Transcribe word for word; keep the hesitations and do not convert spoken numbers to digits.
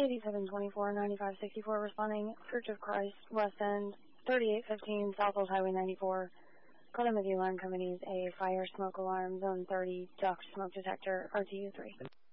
eighty-seven twenty-four, ninety-five sixty-four, responding, Church of Christ, West End, thirty-eight fifteen, South Old Highway ninety-four. Calamity Alarm Companies, A, fire, smoke alarm, zone thirty, duct, smoke detector, R T U three.